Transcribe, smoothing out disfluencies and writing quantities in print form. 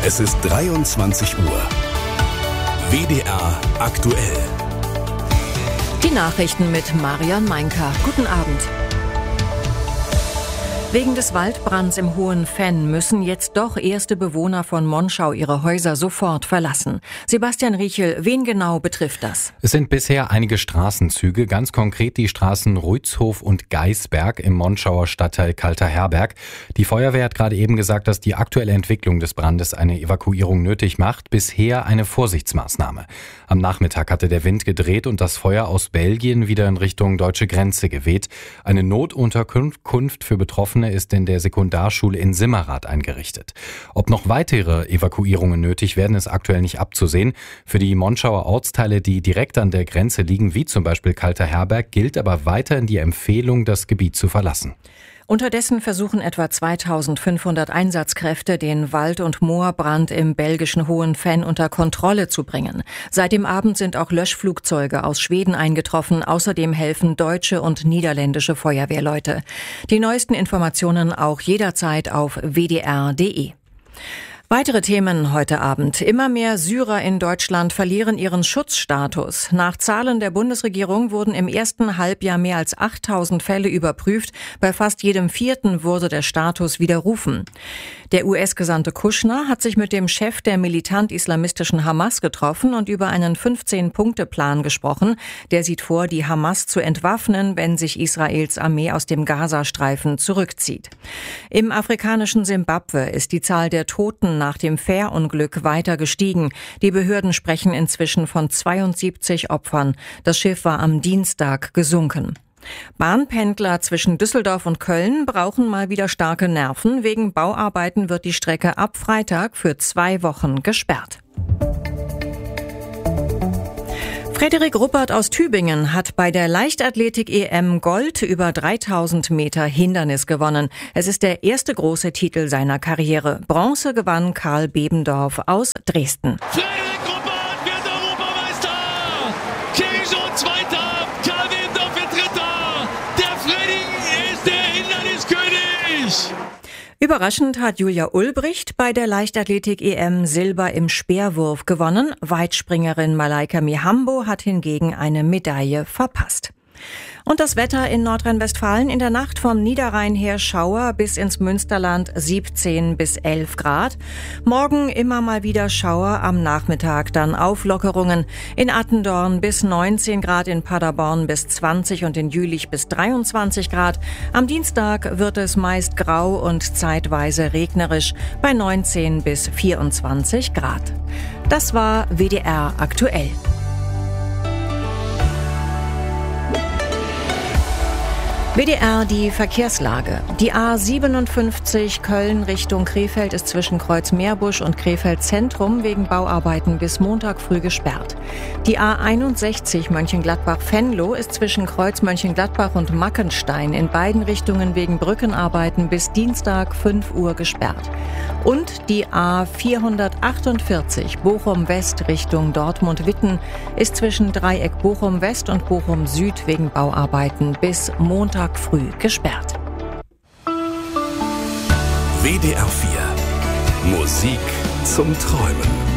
Es ist 23 Uhr. WDR aktuell. Die Nachrichten mit Marian Meinker. Guten Abend. Wegen des Waldbrands im Hohen Venn müssen jetzt doch erste Bewohner von Monschau ihre Häuser sofort verlassen. Sebastian Riechel, wen genau betrifft das? Es sind bisher einige Straßenzüge, ganz konkret die Straßen Ruitzhof und Geisberg im Monschauer Stadtteil Kalter-Herberg. Die Feuerwehr hat gerade eben gesagt, dass die aktuelle Entwicklung des Brandes eine Evakuierung nötig macht. Bisher eine Vorsichtsmaßnahme. Am Nachmittag hatte der Wind gedreht und das Feuer aus Belgien wieder in Richtung deutsche Grenze geweht. Eine Notunterkunft für Betroffene ist in der Sekundarschule in Simmerath eingerichtet. Ob noch weitere Evakuierungen nötig werden, ist aktuell nicht abzusehen. Für die Monschauer Ortsteile, die direkt an der Grenze liegen, wie zum Beispiel Kalter-Herberg, gilt aber weiterhin die Empfehlung, das Gebiet zu verlassen. Unterdessen versuchen etwa 2500 Einsatzkräfte, den Wald- und Moorbrand im belgischen Hohen Venn unter Kontrolle zu bringen. Seit dem Abend sind auch Löschflugzeuge aus Schweden eingetroffen. Außerdem helfen deutsche und niederländische Feuerwehrleute. Die neuesten Informationen auch jederzeit auf wdr.de. Weitere Themen heute Abend. Immer mehr Syrer in Deutschland verlieren ihren Schutzstatus. Nach Zahlen der Bundesregierung wurden im ersten Halbjahr mehr als 8000 Fälle überprüft. Bei fast jedem vierten wurde der Status widerrufen. Der US-Gesandte Kushner hat sich mit dem Chef der militant-islamistischen Hamas getroffen und über einen 15-Punkte-Plan gesprochen. Der sieht vor, die Hamas zu entwaffnen, wenn sich Israels Armee aus dem Gazastreifen zurückzieht. Im afrikanischen Simbabwe ist die Zahl der Toten nach dem Fährunglück weiter gestiegen. Die Behörden sprechen inzwischen von 72 Opfern. Das Schiff war am Dienstag gesunken. Bahnpendler zwischen Düsseldorf und Köln brauchen mal wieder starke Nerven. Wegen Bauarbeiten wird die Strecke ab Freitag für 2 Wochen gesperrt. Frederik Ruppert aus Tübingen hat bei der Leichtathletik-EM Gold über 3000 Meter Hindernis gewonnen. Es ist der erste große Titel seiner Karriere. Bronze gewann Karl Bebendorf aus Dresden. Frederik Ruppert wird Europameister! Kirichon Zweiter, Karl Bebendorf wird Dritter! Der Freddy ist der Hinderniskönig! Überraschend hat Julia Ulbricht bei der Leichtathletik-EM Silber im Speerwurf gewonnen. Weitspringerin Malaika Mihambo hat hingegen eine Medaille verpasst. Und das Wetter in Nordrhein-Westfalen: in der Nacht vom Niederrhein her Schauer, bis ins Münsterland 17 bis 11 Grad. Morgen immer mal wieder Schauer, am Nachmittag dann Auflockerungen. In Attendorn bis 19 Grad, in Paderborn bis 20 und in Jülich bis 23 Grad. Am Dienstag wird es meist grau und zeitweise regnerisch bei 19 bis 24 Grad. Das war WDR aktuell. WDR die Verkehrslage. Die A57 Köln Richtung Krefeld ist zwischen Kreuz-Meerbusch und Krefeld Zentrum wegen Bauarbeiten bis Montag früh gesperrt. Die A61 Mönchengladbach-Venlo ist zwischen Kreuz Mönchengladbach und Mackenstein in beiden Richtungen wegen Brückenarbeiten bis Dienstag 5 Uhr gesperrt. Und die A448 Bochum-West Richtung Dortmund-Witten ist zwischen Dreieck Bochum-West und Bochum-Süd wegen Bauarbeiten bis Montag früh gesperrt. WDR 4. Musik zum Träumen.